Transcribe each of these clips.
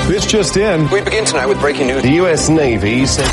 This just in. We begin tonight with breaking news. The U.S. Navy said...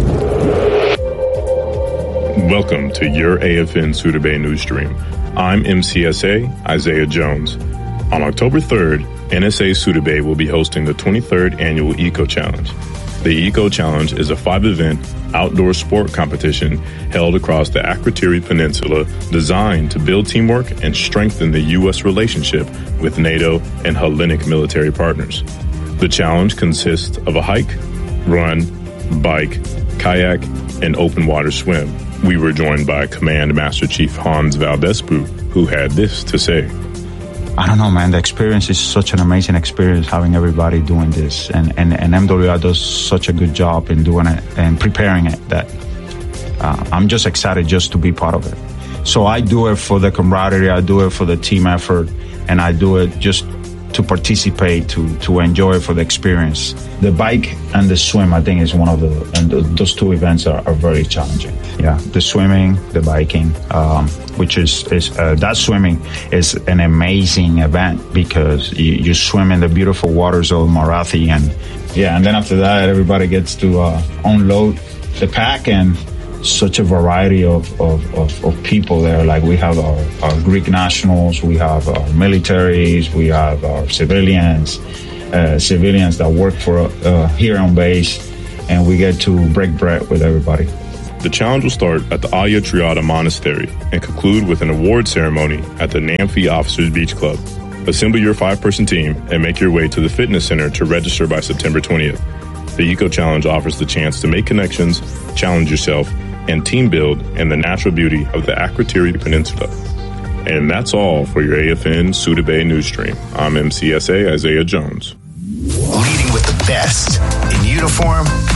Welcome to your AFN Souda Bay Newsstream. I'm MCSA Isaiah Jones. On October 3rd, NSA Souda Bay will be hosting the 23rd Annual Eco Challenge. The Eco Challenge is a 5-event outdoor sport competition held across the Akrotiri Peninsula designed to build teamwork and strengthen the U.S. relationship with NATO and Hellenic military partners. The challenge consists of a hike, run, bike, kayak, and open water swim. We were joined by Command Master Chief Hans Valdespu, who had this to say. I don't know, man. The experience is such an amazing experience having everybody doing this. And MWI does such a good job in doing it and preparing it that I'm just excited just to be part of it. So I do it for the camaraderie. I do it for the team effort. And I do it just to participate, to enjoy it for the experience. The bike and the swim, I think, is one of those two events are very challenging. Yeah, the swimming, the biking, which is that swimming is an amazing event because you swim in the beautiful waters of Marathi, and then after that, everybody gets to unload the pack, and such a variety of people there. Like we have our Greek nationals, we have our militaries, we have our civilians that work for here on base, and we get to break bread with everybody. The challenge will start at the Aya Triada Monastery and conclude with an award ceremony at the Namfi Officers Beach Club. Assemble your 5-person team and make your way to the fitness center to register by September 20th. The Eco Challenge offers the chance to make connections, challenge yourself, and team build in the natural beauty of the Akrotiri Peninsula. And that's all for your AFN Souda Bay Newsstream. I'm MCSA Isaiah Jones. Leading with the best in uniform,